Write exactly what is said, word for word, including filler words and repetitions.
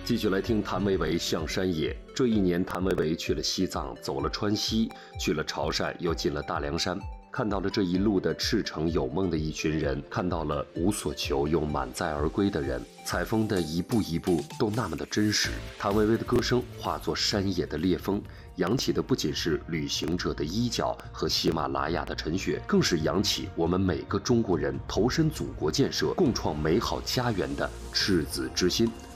继续来听谭维维向山野。这一年，谭维维去了西藏，走了川西，去了潮汕，又进了大凉山，看到了这一路的赤诚有梦的一群人，看到了无所求又满载而归的人。采风的一步一步都那么的真实。谭维维的歌声化作山野的烈风，扬起的不仅是旅行者的衣角和喜马拉雅的晨雪，更是扬起我们每个中国人投身祖国建设、共创美好家园的赤子之心。